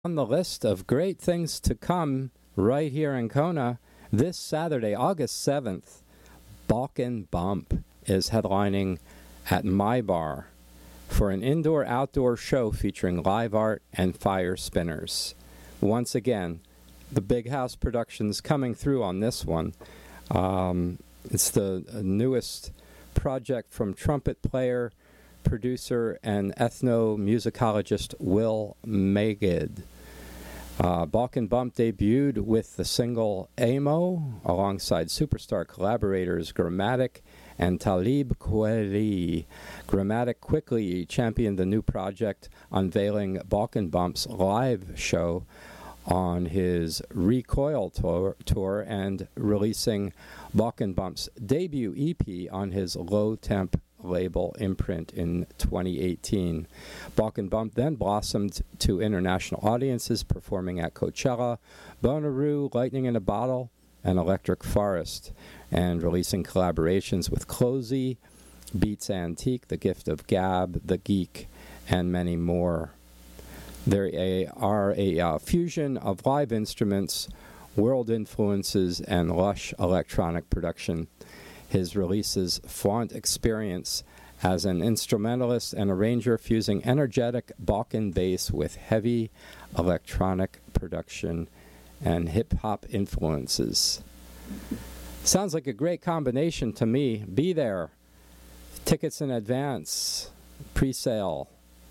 On the list of great things to come right here in Kona, this Saturday, August 7th, Balkan Bump is headlining at My Bar for an indoor-outdoor show featuring live art and fire spinners. Once again, the Big House Productions coming through on this one. It's the newest project from trumpet player, producer, and ethnomusicologist Will Magid. Balkan Bump debuted with the single Amo alongside superstar collaborators Grammatic and Talib Kweli. Grammatic quickly championed the new project, unveiling Balkan Bump's live show on his Recoil tour and releasing Balkan Bump's debut EP on his Low Temp label Imprint in 2018. Balkan Bump then blossomed to international audiences, performing at Coachella, Bonnaroo, Lightning in a Bottle, and Electric Forest, and releasing collaborations with Closey, Beats Antique, The Gift of Gab, The Geek, and many more. There are a fusion of live instruments, world influences, and lush electronic production. His releases flaunt experience as an instrumentalist and arranger, fusing energetic Balkan bass with heavy electronic production and hip-hop influences. Sounds like a great combination to me. Be there. Tickets in advance. Pre-sale.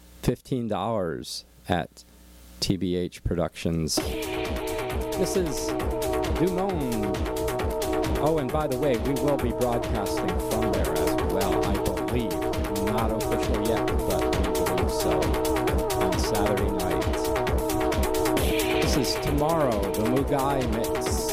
$15 at TBH Productions. This is Dumont. Oh, and by the way, we will be broadcasting from there as well, I believe. Not official yet, but we believe so, on Saturday night. This is Tomorrow, the Mugai Mix.